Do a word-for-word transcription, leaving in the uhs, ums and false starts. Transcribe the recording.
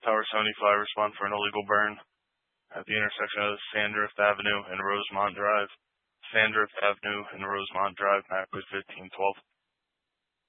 Tower seventy-five, respond for an illegal burn at the intersection of Sandrift Avenue and Rosemont Drive. Sandrift Avenue and Rosemont Drive, map code fifteen twelve.